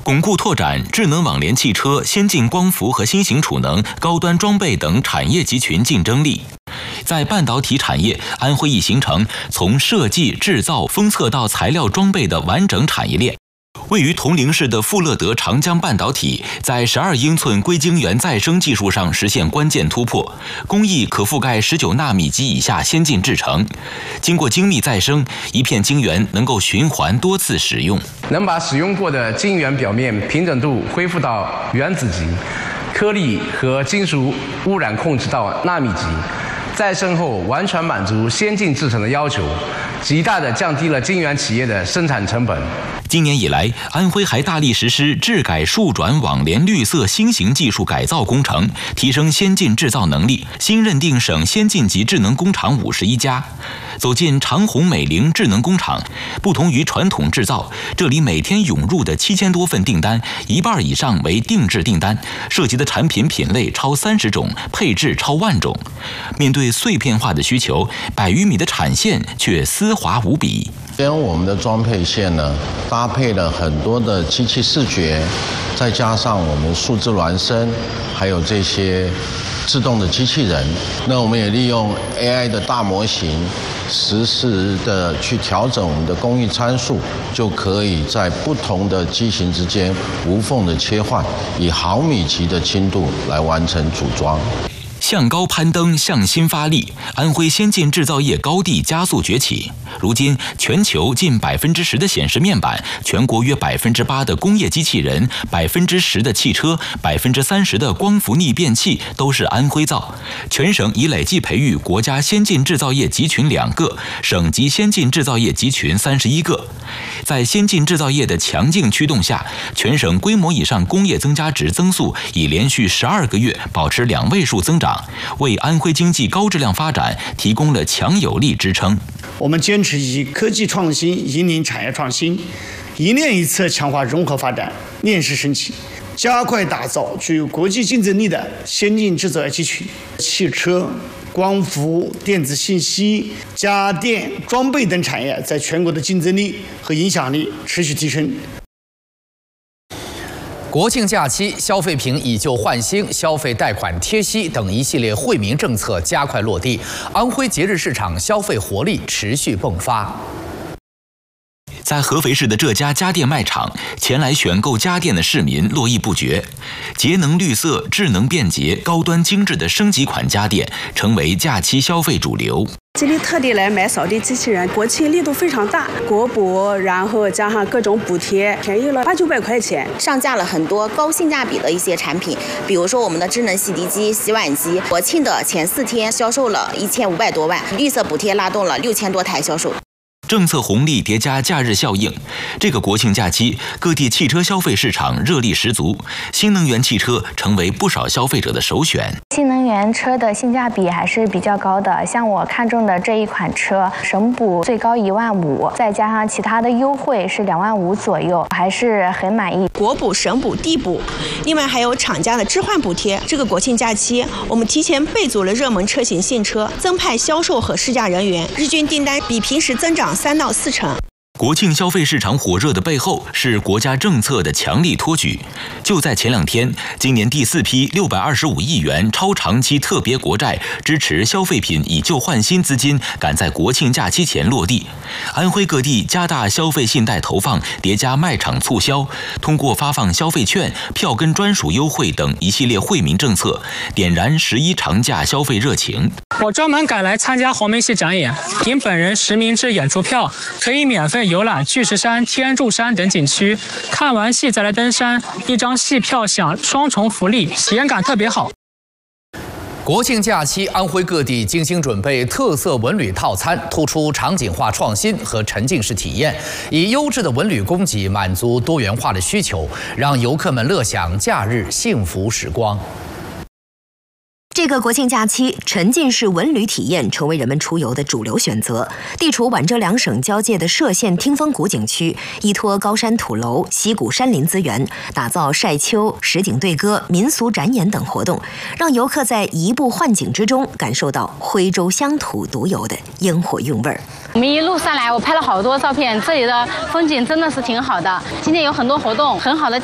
巩固拓展智能网联汽车、先进光伏和新型储能、高端装备等产业集群竞争力。在半导体产业，安徽已形成从设计、制造、封测到材料装备的完整产业链。位于铜陵市的富乐德长江半导体，在12英寸硅晶圆再生技术上实现关键突破，工艺可覆盖19纳米及以下先进制程。经过精密再生，一片晶圆能够循环多次使用， 能把使用过的晶圆表面平整度恢复到原子级，颗粒和金属污染控制到纳米级。再生后完全满足先进制程的要求，极大地降低了晶圆企业的生产成本。 今年以来，安徽还大力实施制改数转网联绿色新型技术改造工程，提升先进制造能力，新认定省先进级智能工厂51家。走进长虹美菱智能工厂，不同于传统制造，这里每天涌入的7000多份订单，一半以上为定制订单，涉及的产品品类超30种，配置超万种。面对碎片化的需求，100余米的产线却丝滑无比。 跟我们的装配线呢，搭配了很多的机器视觉，再加上我们数字孪生，还有这些自动的机器人。那我们也利用 AI 的大模型，实时的去调整我们的工艺参数，就可以在不同的机型之间无缝的切换，以毫米级的精度来完成组装。 向高攀登，向新发力，安徽先进制造业高地加速崛起。如今，全球近10%的显示面板，全国约8%的工业机器人，10%的汽车，30%的光伏逆变器都是安徽造。全省已累计培育国家先进制造业集群2个，省级先进制造业集群31个。在先进制造业的强劲驱动下，全省规模以上工业增加值增速已连续12个月保持2位数增长，为安徽经济高质量发展提供了强有力支撑。 我们坚持以科技创新引领产业创新，一链一策强化融合发展，链式升级，加快打造具有国际竞争力的先进制造业集群。汽车、光伏、电子信息、家电、装备等产业在全国的竞争力和影响力持续提升。 国庆假期，消费品以旧换新、消费贷款贴息等一系列惠民政策加快落地，安徽节日市场消费活力持续迸发。 在合肥市的这家家电卖场，前来选购家电的市民络绎不绝。节能绿色、智能便捷、高端精致的升级款家电成为假期消费主流。 这里特地来买扫地机器人，国庆力度非常大，国补，然后加上各种补贴，便宜了800-900块钱。 上架了很多高性价比的一些产品，比如说我们的智能洗涤机、洗碗机，国庆的前4天销售了1500多万，绿色补贴拉动了6000多台销售。 政策红利叠加假日效应，这个国庆假期，各地汽车消费市场热力十足，新能源汽车成为不少消费者的首选。 新能源车的性价比还是比较高的，像我看中的这一款车，省补最高15000，再加上其他的优惠是25000左右，还是很满意。 国补、省补、地补，另外还有厂家的置换补贴。这个国庆假期，我们提前备足了热门车型现车，增派销售和试驾人员，日均订单比平时增长3到4成。 国庆消费市场火热的背后是国家政策的强力托举。就在前2天，今年第4批625亿元超长期特别国债支持消费品以旧换新资金赶在国庆假期前落地。安徽各地加大消费信贷投放，叠加卖场促销，通过发放消费券、票根专属优惠等一系列惠民政策，点燃11长假消费热情。 我专门赶来参加黄梅戏展演，凭本人实名制演出票，可以免费游览巨石山、天柱山等景区，看完戏再来登山，1张戏票享双重福利，体验感特别好。 国庆假期，安徽各地精心准备特色文旅套餐，突出场景化创新和沉浸式体验，以优质的文旅供给满足多元化的需求，让游客们乐享假日幸福时光。 这个国庆假期，沉浸式文旅体验成为人们出游的主流选择。地处皖浙2省交界的歙县听风谷景区，依托高山土楼、溪谷山林资源，打造晒秋、实景对歌、民俗展演等活动，让游客在移步换景之中感受到徽州乡土独有的烟火韵味儿。 我们一路上来，我拍了好多照片，这里的风景真的是挺好的。今天有很多活动，很好的